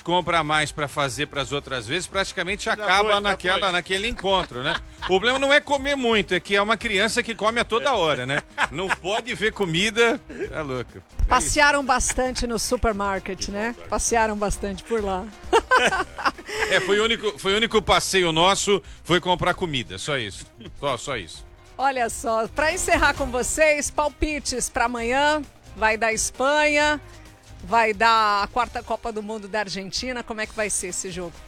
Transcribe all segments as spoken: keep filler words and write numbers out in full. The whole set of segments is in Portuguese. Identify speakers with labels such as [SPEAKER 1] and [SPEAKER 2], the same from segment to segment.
[SPEAKER 1] compra a mais para fazer para as outras vezes, praticamente acaba foi, naquela, foi. naquele encontro, né? O problema não é comer muito, é que é uma criança que come a toda hora, né? Não pode ver comida, é louco. É
[SPEAKER 2] Passearam isso. bastante no supermarket, né? Passearam bastante por lá.
[SPEAKER 1] É, foi o único, foi o único passeio nosso, foi comprar comida, só isso. Só, só isso.
[SPEAKER 2] Olha só, para encerrar com vocês, palpites para amanhã, vai dar Espanha, vai dar a quarta Copa do Mundo da Argentina, como é que vai ser esse jogo?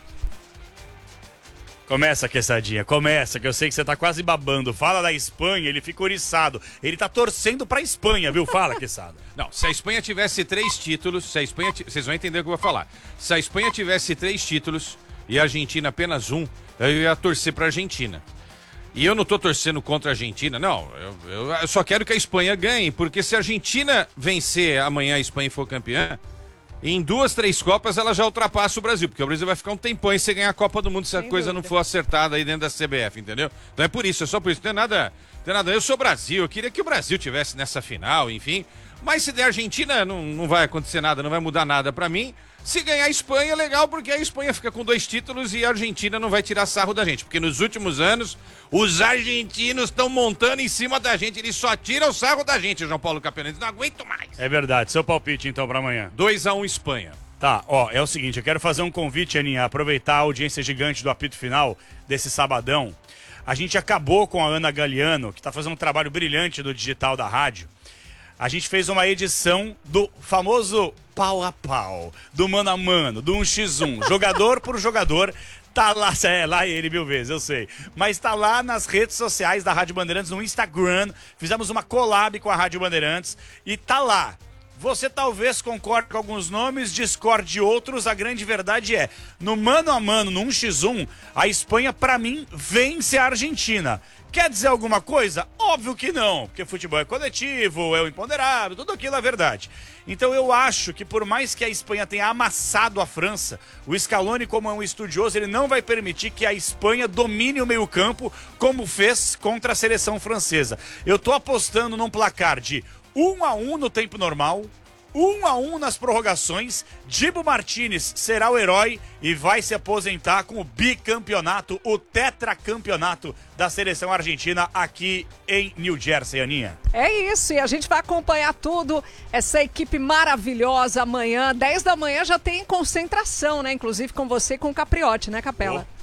[SPEAKER 3] Começa, Quessadinha, começa, que eu sei que você tá quase babando. Fala da Espanha, ele fica oriçado. Ele tá torcendo pra Espanha, viu? Fala, Quessada.
[SPEAKER 1] Não, se a Espanha tivesse três títulos, se a Espanha, t... vocês vão entender o que eu vou falar. Se a Espanha tivesse três títulos e a Argentina apenas um, eu ia torcer pra Argentina. E eu não tô torcendo contra a Argentina, não. Eu, eu, eu só quero que a Espanha ganhe, porque se a Argentina vencer amanhã a Espanha e for campeã, em duas, três Copas ela já ultrapassa o Brasil, porque o Brasil vai ficar um tempão sem ganhar a Copa do Mundo se a Sem coisa dúvida. não for acertada aí dentro da C B F, entendeu? Então é por isso, é só por isso. Não tem nada, não tem nada. Eu sou Brasil, eu queria que o Brasil tivesse nessa final, enfim. Mas se der Argentina, não, não vai acontecer nada, não vai mudar nada pra mim. Se ganhar a Espanha, é legal, porque a Espanha fica com dois títulos e a Argentina não vai tirar sarro da gente. Porque nos últimos anos, os argentinos estão montando em cima da gente. Eles só tiram o sarro da gente, João Paulo Capelani. Não aguento mais.
[SPEAKER 3] É verdade. Seu palpite, então, pra amanhã?
[SPEAKER 1] dois a um Espanha.
[SPEAKER 3] Tá, ó, é o seguinte, eu quero fazer um convite, Aninha, aproveitar a audiência gigante do apito final desse sabadão. A gente acabou com a Ana Galiano, que tá fazendo um trabalho brilhante no digital da rádio. A gente fez uma edição do famoso pau a pau, do mano a mano, do um contra um, jogador por jogador. Tá lá, é, lá ele mil vezes, eu sei. Mas tá lá nas redes sociais da Rádio Bandeirantes, no Instagram. Fizemos uma collab com a Rádio Bandeirantes e tá lá. Você talvez concorde com alguns nomes, discorde de outros. A grande verdade é, no mano a mano, no um contra um, a Espanha, pra mim, vence a Argentina. Quer dizer alguma coisa? Óbvio que não, porque futebol é coletivo, é o imponderável, tudo aquilo é verdade. Então eu acho que por mais que a Espanha tenha amassado a França, o Scaloni, como é um estudioso, ele não vai permitir que a Espanha domine o meio-campo como fez contra a seleção francesa. Eu tô apostando num placar de um a um no tempo normal, um a um nas prorrogações. Dibu Martínez será o herói e vai se aposentar com o bicampeonato, o tetracampeonato da seleção argentina aqui em New Jersey, Aninha.
[SPEAKER 2] É isso, e a gente vai acompanhar tudo, essa equipe maravilhosa amanhã, dez da manhã já tem concentração, né? Inclusive com você e com o Capriotti, né, Capela? Oh.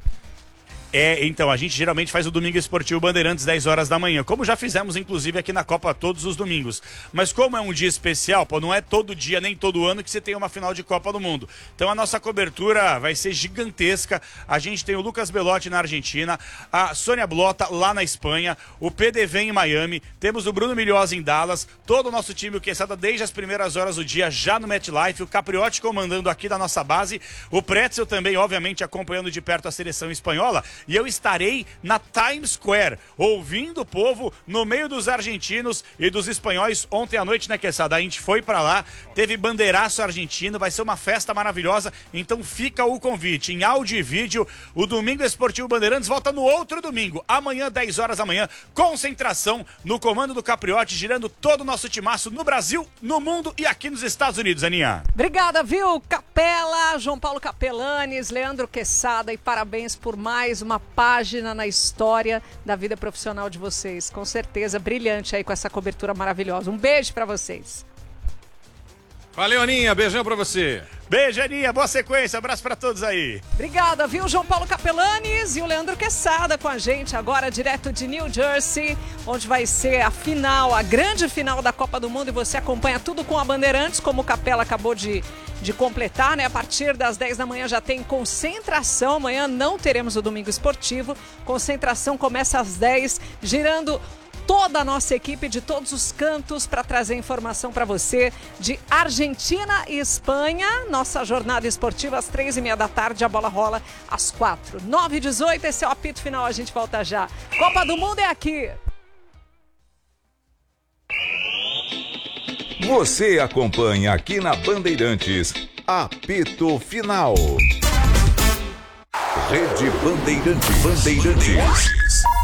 [SPEAKER 3] É, então, a gente geralmente faz o Domingo Esportivo Bandeirantes, dez horas da manhã, como já fizemos, inclusive, aqui na Copa todos os domingos. Mas como é um dia especial, pô, não é todo dia, nem todo ano que você tem uma final de Copa do Mundo. Então a nossa cobertura vai ser gigantesca. A gente tem o Lucas Belotti na Argentina, a Sônia Blota lá na Espanha, o P D V em Miami, temos o Bruno Milhosa em Dallas, todo o nosso time, o Quesada, desde as primeiras horas do dia, já no MetLife, o Capriotti comandando aqui da nossa base, o Pretzel também, obviamente, acompanhando de perto a seleção espanhola. E eu estarei na Times Square, ouvindo o povo no meio dos argentinos e dos espanhóis. Ontem à noite, né, Quesada? A gente foi pra lá, teve bandeiraço argentino, vai ser uma festa maravilhosa. Então fica o convite em áudio e vídeo. O Domingo Esportivo Bandeirantes volta no outro domingo, amanhã, dez horas da manhã. Concentração no comando do Capriotti, girando todo o nosso timaço no Brasil, no mundo e aqui nos Estados Unidos, Aninha.
[SPEAKER 2] Obrigada, viu? Capela, João Paulo Capelanes, Leandro Quesada, e parabéns por mais uma página na história da vida profissional de vocês. Com certeza, brilhante aí com essa cobertura maravilhosa. Um beijo pra vocês.
[SPEAKER 1] Valeu, Aninha. Beijão pra você.
[SPEAKER 3] Beijo, Aninha. Boa sequência. Abraço pra todos aí.
[SPEAKER 2] Obrigada, viu? João Paulo Capelanes e o Leandro Quesada com a gente agora, direto de New Jersey, onde vai ser a final, a grande final da Copa do Mundo, e você acompanha tudo com a Bandeirantes, como o Capela acabou de, de completar, né? A partir das dez da manhã já tem concentração. Amanhã não teremos o Domingo Esportivo. Concentração começa às dez, girando toda a nossa equipe de todos os cantos para trazer informação para você de Argentina e Espanha. Nossa jornada esportiva às três e meia da tarde, a bola rola às quatro. nove e dezoito, esse é o apito final, a gente volta já. Copa do Mundo é aqui.
[SPEAKER 4] Você acompanha aqui na Bandeirantes, apito final. Rede Bandeirantes. Bandeirantes.